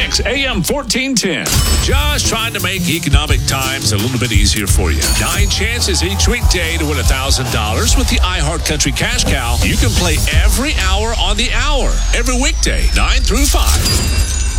Mix AM 1410. Just trying to make economic times a little bit easier for you. 9 chances each weekday to win $1,000 with the iHeartCountry Cash Cow. You can play every hour on the hour, every weekday, 9 through 5.